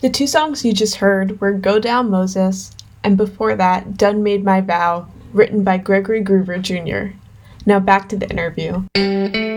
The two songs you just heard were Go Down Moses, and before that, Done Made My Vow, written by Gregory Groover Jr. Now back to the interview.